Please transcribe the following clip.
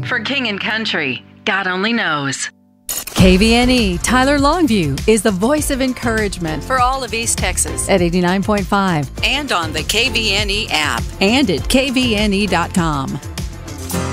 For King and Country, God only knows. KVNE Tyler Longview is the voice of encouragement for all of East Texas at 89.5 and on the KVNE app and at kvne.com.